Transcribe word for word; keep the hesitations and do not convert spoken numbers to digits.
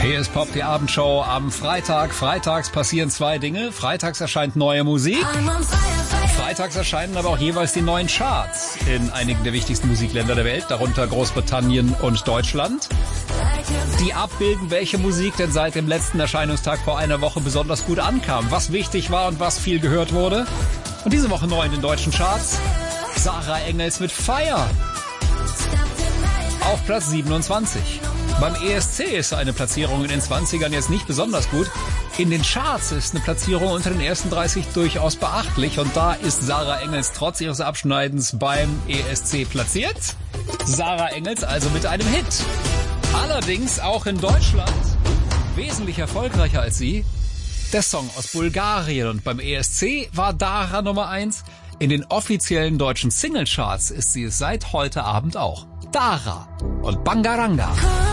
Hier ist Pop, die Abendshow am Freitag. Freitags passieren zwei Dinge. Freitags erscheint neue Musik. Freitags erscheinen aber auch jeweils die neuen Charts in einigen der wichtigsten Musikländer der Welt, darunter Großbritannien und Deutschland, die abbilden, welche Musik denn seit dem letzten Erscheinungstag vor einer Woche besonders gut ankam, was wichtig war und was viel gehört wurde. Und diese Woche neu in den deutschen Charts, Sarah Engels mit Fire auf Platz siebenundzwanzig. Beim E S C ist eine Platzierung in den zwanzigern jetzt nicht besonders gut. In den Charts ist eine Platzierung unter den ersten dreißig durchaus beachtlich. Und da ist Sarah Engels trotz ihres Abschneidens beim E S C platziert. Sarah Engels also mit einem Hit. Allerdings auch in Deutschland wesentlich erfolgreicher als sie. Der Song aus Bulgarien. Und beim E S C war Dara Nummer eins. In den offiziellen deutschen Singlecharts ist sie es seit heute Abend auch. Dara und Bangaranga.